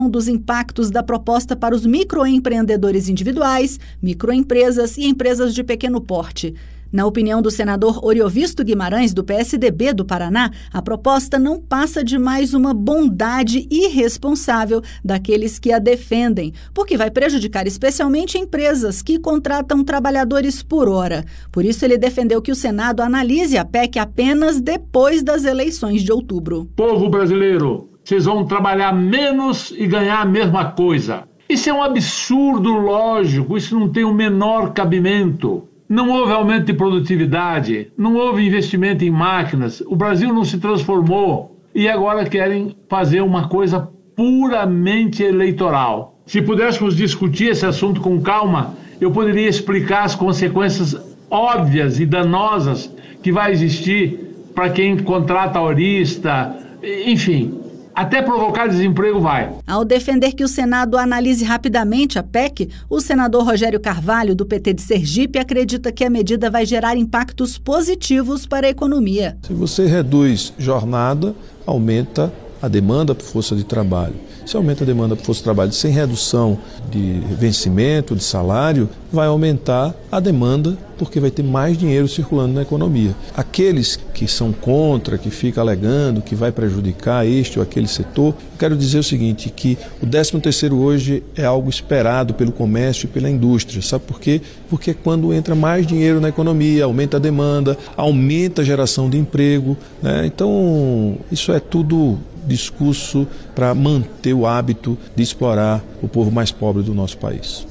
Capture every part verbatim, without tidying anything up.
dos impactos da proposta para os microempreendedores individuais, microempresas e empresas de pequeno porte. Na opinião do senador Oriovisto Guimarães, do P S D B do Paraná, a proposta não passa de mais uma bondade irresponsável daqueles que a defendem, porque vai prejudicar especialmente empresas que contratam trabalhadores por hora. Por isso, ele defendeu que o Senado analise a P E C apenas depois das eleições de outubro. Povo brasileiro, vocês vão trabalhar menos e ganhar a mesma coisa. Isso é um absurdo lógico, isso não tem o menor cabimento. Não houve aumento de produtividade, não houve investimento em máquinas, o Brasil não se transformou e agora querem fazer uma coisa puramente eleitoral. Se pudéssemos discutir esse assunto com calma, eu poderia explicar as consequências óbvias e danosas que vai existir para quem contrata horista, enfim. Até provocar desemprego vai. Ao defender que o Senado analise rapidamente a P E C, o senador Rogério Carvalho, do P T de Sergipe, acredita que a medida vai gerar impactos positivos para a economia. Se você reduz jornada, aumenta a demanda por força de trabalho. Se aumenta a demanda por força de trabalho sem redução de vencimento, de salário, vai aumentar a demanda porque vai ter mais dinheiro circulando na economia. Aqueles que são contra, que ficam alegando que vai prejudicar este ou aquele setor, eu quero dizer o seguinte, que o décimo terceiro hoje é algo esperado pelo comércio e pela indústria. Sabe por quê? Porque é quando entra mais dinheiro na economia, aumenta a demanda, aumenta a geração de emprego, né? Então, isso é tudo discurso para manter o hábito de explorar o povo mais pobre do nosso país.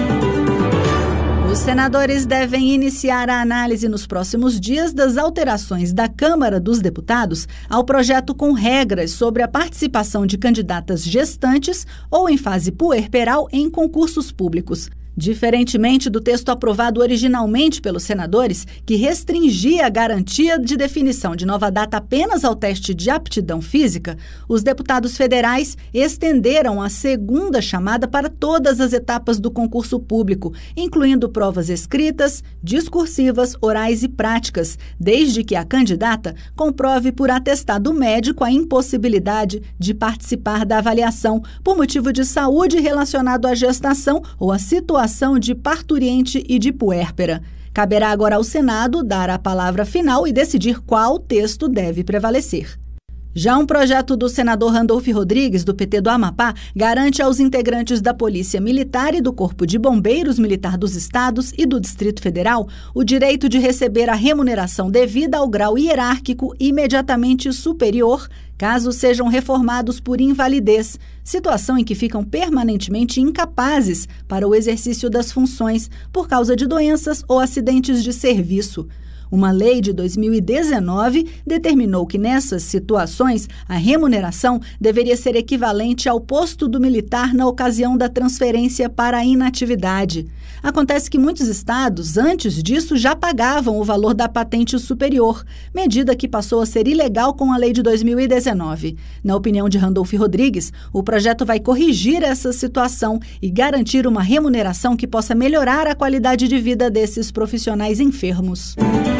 Os senadores devem iniciar a análise nos próximos dias das alterações da Câmara dos Deputados ao projeto com regras sobre a participação de candidatas gestantes ou em fase puerperal em concursos públicos. Diferentemente do texto aprovado originalmente pelos senadores, que restringia a garantia de definição de nova data apenas ao teste de aptidão física, os deputados federais estenderam a segunda chamada para todas as etapas do concurso público, incluindo provas escritas, discursivas, orais e práticas, desde que a candidata comprove por atestado médico a impossibilidade de participar da avaliação por motivo de saúde relacionado à gestação ou à situação de parturiente e de puérpera. Caberá agora ao Senado dar a palavra final e decidir qual texto deve prevalecer. Já um projeto do senador Randolfo Rodrigues, do P T do Amapá, garante aos integrantes da Polícia Militar e do Corpo de Bombeiros Militar dos Estados e do Distrito Federal o direito de receber a remuneração devida ao grau hierárquico imediatamente superior, caso sejam reformados por invalidez, situação em que ficam permanentemente incapazes para o exercício das funções por causa de doenças ou acidentes de serviço. Uma lei de dois mil e dezenove determinou que, nessas situações, a remuneração deveria ser equivalente ao posto do militar na ocasião da transferência para a inatividade. Acontece que muitos estados, antes disso, já pagavam o valor da patente superior, medida que passou a ser ilegal com a lei de dois mil e dezenove. Na opinião de Randolfo Rodrigues, o projeto vai corrigir essa situação e garantir uma remuneração que possa melhorar a qualidade de vida desses profissionais enfermos.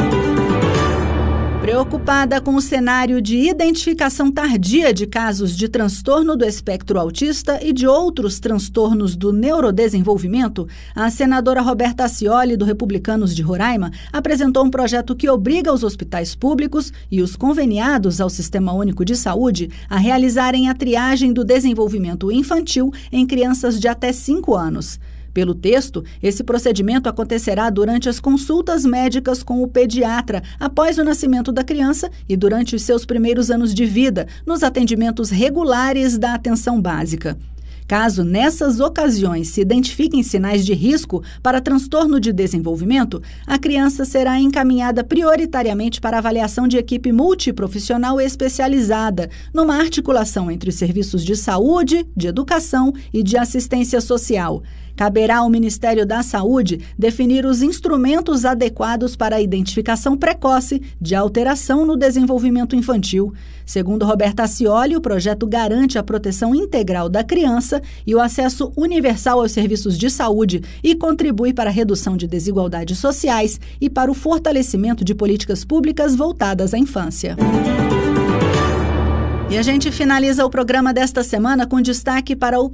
Preocupada com o cenário de identificação tardia de casos de transtorno do espectro autista e de outros transtornos do neurodesenvolvimento, a senadora Roberta Acioli, do Republicanos de Roraima, apresentou um projeto que obriga os hospitais públicos e os conveniados ao Sistema Único de Saúde a realizarem a triagem do desenvolvimento infantil em crianças de até cinco anos. Pelo texto, esse procedimento acontecerá durante as consultas médicas com o pediatra, após o nascimento da criança e durante os seus primeiros anos de vida, nos atendimentos regulares da atenção básica. Caso nessas ocasiões se identifiquem sinais de risco para transtorno de desenvolvimento, a criança será encaminhada prioritariamente para avaliação de equipe multiprofissional especializada, numa articulação entre os serviços de saúde, de educação e de assistência social. Caberá ao Ministério da Saúde definir os instrumentos adequados para a identificação precoce de alteração no desenvolvimento infantil. Segundo Roberta Acioli, o projeto garante a proteção integral da criança e o acesso universal aos serviços de saúde e contribui para a redução de desigualdades sociais e para o fortalecimento de políticas públicas voltadas à infância. E a gente finaliza o programa desta semana com destaque para o